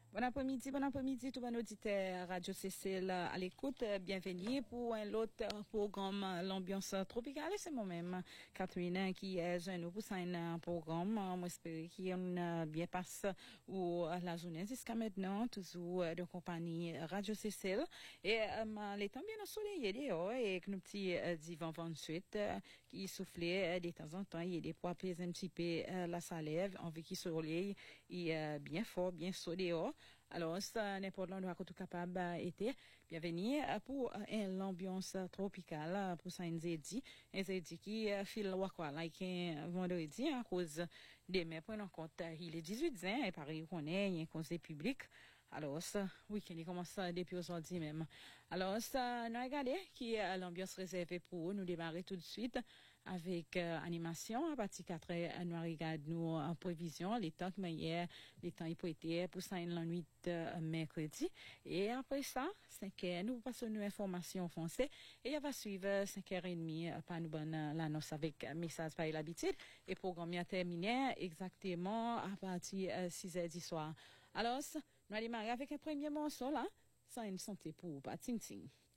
Bon après-midi, tout bon auditeur Radio Cécile à l'écoute. Bienvenue pour un autre programme, l'ambiance tropicale. C'est moi-même, Catherine, qui est jeune pour un programme. Moi, j'espère qu'on bien passe ou la journée jusqu'à maintenant, toujours de compagnie Radio Cécile. Et les temps bien ensoleillés dehors et avec nos petits divans 28 qui soufflaient de temps en temps. Il y a des poids apaiser un petit peu la salève, envie qu'il soleil et bien fort, bien chaud dehors. Alors, ça, n'importe l'endroit que tout capable était. Bienvenue pour l'ambiance tropicale pour ça, un zédi qui file quoi, like un vendredi à cause des mers, prenons en compte, il est 18 ans, et pareil, qu'on est, il y a un conseil public. Alors, ça, week-end, il commence depuis aujourd'hui même. Alors, ça, nous regardons qui est l'ambiance réservée pour nous démarrer tout de suite avec animation. À partir 4 heures, nous regardons nous en prévision, les temps que hier, les temps, il peut être pour ça, la nuit mercredi. Et après ça, 5 heures, nous passons nos informations en français. Et il va suivre 5h30 par nous bonne l'annonce avec message par l'habitude. Et programme est terminé exactement à partir 6h du soir. Alors, nous allons démarrer avec un premier morceau là. Ça a une santé pour pas ting ting.